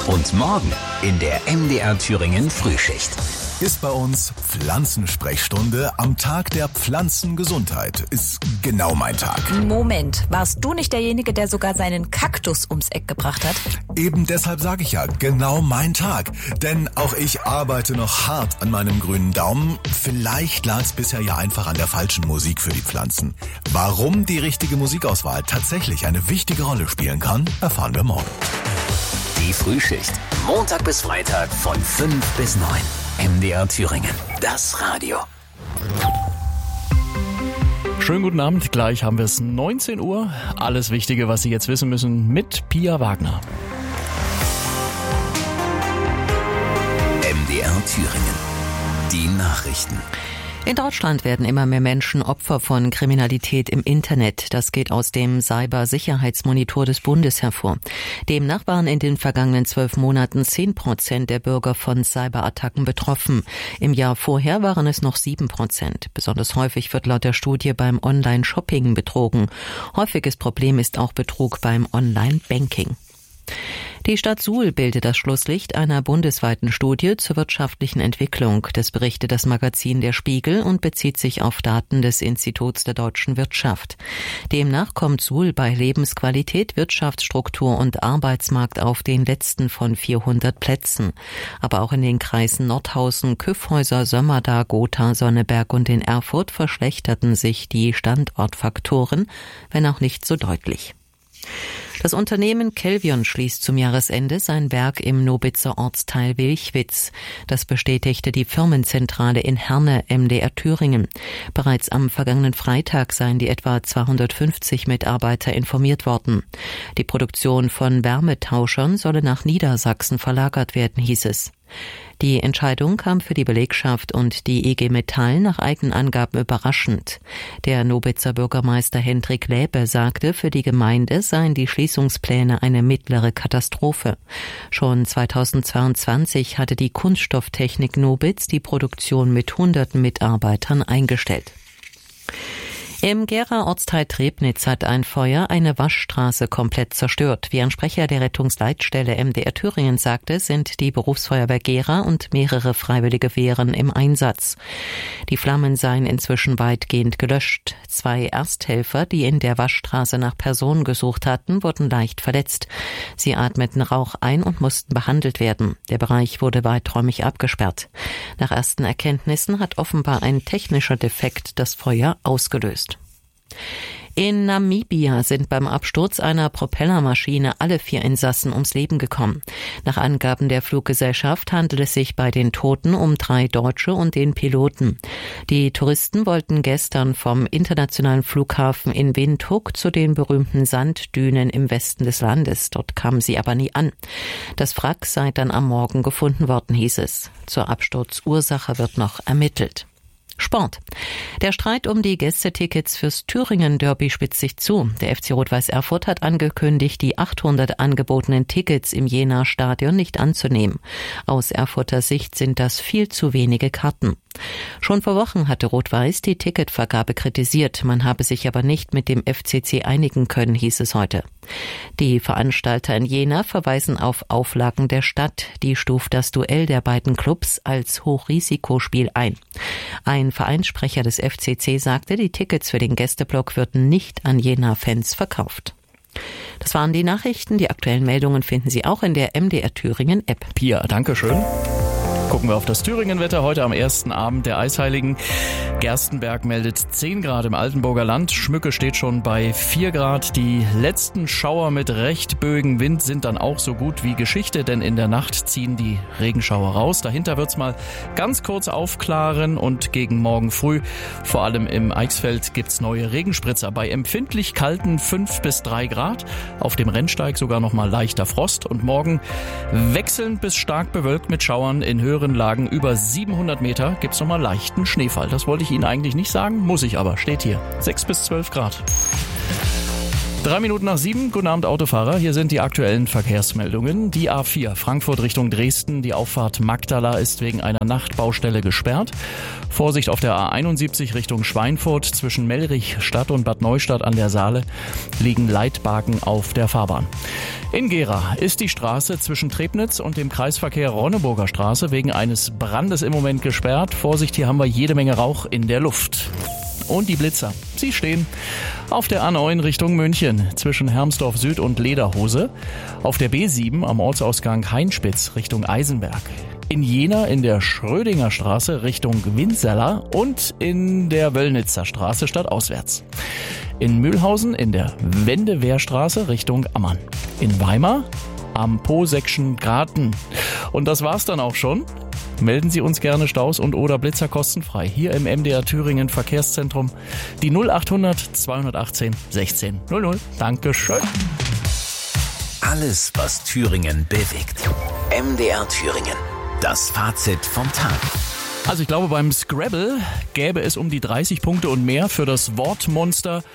Und morgen in der MDR Thüringen Frühschicht. Ist bei uns Pflanzensprechstunde am Tag der Pflanzengesundheit. Ist genau mein Tag. Moment, warst du nicht derjenige, der sogar seinen Kaktus ums Eck gebracht hat? Eben deshalb sage ich ja, genau mein Tag. Denn auch ich arbeite noch hart an meinem grünen Daumen. Vielleicht lag es bisher ja einfach an der falschen Musik für die Pflanzen. Warum die richtige Musikauswahl tatsächlich eine wichtige Rolle spielen kann, erfahren wir morgen. Die Frühschicht. Montag bis Freitag von 5 bis 9. MDR Thüringen. Das Radio. Schönen guten Abend. Gleich haben wir es 19 Uhr. Alles Wichtige, was Sie jetzt wissen müssen, mit Pia Wagner. MDR Thüringen. Die Nachrichten. In Deutschland werden immer mehr Menschen Opfer von Kriminalität im Internet. Das geht aus dem Cybersicherheitsmonitor des Bundes hervor. Demnach waren in den vergangenen 12 Monaten 10% der Bürger von Cyberattacken betroffen. Im Jahr vorher waren es noch 7%. Besonders häufig wird laut der Studie beim Online-Shopping betrogen. Häufiges Problem ist auch Betrug beim Online-Banking. Die Stadt Suhl bildet das Schlusslicht einer bundesweiten Studie zur wirtschaftlichen Entwicklung. Das berichtet das Magazin Der Spiegel und bezieht sich auf Daten des Instituts der deutschen Wirtschaft. Demnach kommt Suhl bei Lebensqualität, Wirtschaftsstruktur und Arbeitsmarkt auf den letzten von 400 Plätzen. Aber auch in den Kreisen Nordhausen, Küffhäuser, Sömmerda, Gotha, Sonneberg und in Erfurt verschlechterten sich die Standortfaktoren, wenn auch nicht so deutlich. Das Unternehmen Kelvion schließt zum Jahresende sein Werk im Nobitzer Ortsteil Wilchwitz. Das bestätigte die Firmenzentrale in Herne, MDR Thüringen. Bereits am vergangenen Freitag seien die etwa 250 Mitarbeiter informiert worden. Die Produktion von Wärmetauschern solle nach Niedersachsen verlagert werden, hieß es. Die Entscheidung kam für die Belegschaft und die IG Metall nach eigenen Angaben überraschend. Der Nobitzer Bürgermeister Hendrik Läbe sagte, für die Gemeinde seien die Schließungspläne eine mittlere Katastrophe. Schon 2022 hatte die Kunststofftechnik Nobitz die Produktion mit hunderten Mitarbeitern eingestellt. Im Gera Ortsteil Trebnitz hat ein Feuer eine Waschstraße komplett zerstört. Wie ein Sprecher der Rettungsleitstelle MDR Thüringen sagte, sind die Berufsfeuerwehr Gera und mehrere freiwillige Wehren im Einsatz. Die Flammen seien inzwischen weitgehend gelöscht. 2 Ersthelfer, die in der Waschstraße nach Personen gesucht hatten, wurden leicht verletzt. Sie atmeten Rauch ein und mussten behandelt werden. Der Bereich wurde weiträumig abgesperrt. Nach ersten Erkenntnissen hat offenbar ein technischer Defekt das Feuer ausgelöst. In Namibia sind beim Absturz einer Propellermaschine alle 4 Insassen ums Leben gekommen. Nach Angaben der Fluggesellschaft handelt es sich bei den Toten um 3 Deutsche und den Piloten. Die Touristen wollten gestern vom internationalen Flughafen in Windhoek zu den berühmten Sanddünen im Westen des Landes. Dort kamen sie aber nie an. Das Wrack sei dann am Morgen gefunden worden, hieß es. Zur Absturzursache wird noch ermittelt. Sport. Der Streit um die Gästetickets fürs Thüringen-Derby spitzt sich zu. Der FC Rot-Weiß Erfurt hat angekündigt, die 800 angebotenen Tickets im Jena-Stadion nicht anzunehmen. Aus Erfurter Sicht sind das viel zu wenige Karten. Schon vor Wochen hatte Rot-Weiß die Ticketvergabe kritisiert. Man habe sich aber nicht mit dem FCC einigen können, hieß es heute. Die Veranstalter in Jena verweisen auf Auflagen der Stadt. Die stuft das Duell der beiden Clubs als Hochrisikospiel ein. Ein Vereinssprecher des FCC sagte, die Tickets für den Gästeblock würden nicht an Jena-Fans verkauft. Das waren die Nachrichten. Die aktuellen Meldungen finden Sie auch in der MDR Thüringen App. Pia, danke schön. Gucken wir auf das Thüringen-Wetter heute am ersten Abend der Eisheiligen. Gerstenberg meldet 10 Grad im Altenburger Land. Schmücke steht schon bei 4 Grad. Die letzten Schauer mit recht böigem Wind sind dann auch so gut wie Geschichte, denn in der Nacht ziehen die Regenschauer raus. Dahinter wird's mal ganz kurz aufklaren und gegen morgen früh, vor allem im Eichsfeld, gibt's neue Regenspritzer. Bei empfindlich kalten 5 bis 3 Grad. Auf dem Rennsteig sogar noch mal leichter Frost und morgen wechselnd bis stark bewölkt mit Schauern in höheren Lagen über 700 Meter gibt's nochmal leichten Schneefall. Das wollte ich Ihnen eigentlich nicht sagen, muss ich aber. Steht hier. 6 bis 12 Grad. 7:03, guten Abend Autofahrer, hier sind die aktuellen Verkehrsmeldungen. Die A4 Frankfurt Richtung Dresden, die Auffahrt Magdala ist wegen einer Nachtbaustelle gesperrt. Vorsicht auf der A71 Richtung Schweinfurt, zwischen Mellrich-Stadt und Bad Neustadt an der Saale liegen Leitbaken auf der Fahrbahn. In Gera ist die Straße zwischen Trebnitz und dem Kreisverkehr Ronneburger Straße wegen eines Brandes im Moment gesperrt. Vorsicht, hier haben wir jede Menge Rauch in der Luft. Und die Blitzer, sie stehen auf der A9 Richtung München zwischen Hermsdorf Süd und Lederhose, auf der B7 am Ortsausgang Heinspitz Richtung Eisenberg, in Jena in der Schrödinger Straße Richtung Winzerla und in der Wöllnitzer Straße stadtauswärts. In Mühlhausen in der Wendewehrstraße Richtung Ammann. In Weimar am Poseckschen Graten. Und das war's dann auch schon. Melden Sie uns gerne Staus und oder Blitzer kostenfrei hier im MDR Thüringen Verkehrszentrum. Die 0800 218 16 00. Dankeschön. Alles, was Thüringen bewegt. MDR Thüringen. Das Fazit vom Tag. Also ich glaube, beim Scrabble gäbe es um die 30 Punkte und mehr für das Wortmonster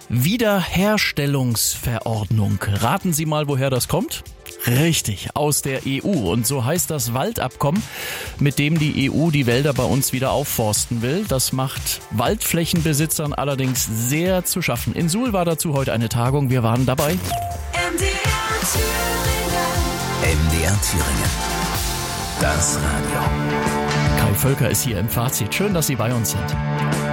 Wiederherstellungsverordnung. Raten Sie mal, woher das kommt? Richtig, aus der EU. Und so heißt das Waldabkommen, mit dem die EU die Wälder bei uns wieder aufforsten will. Das macht Waldflächenbesitzern allerdings sehr zu schaffen. In Suhl war dazu heute eine Tagung. Wir waren dabei. MDR Thüringen. Das Radio. Kai Völker ist hier im Fazit. Schön, dass Sie bei uns sind.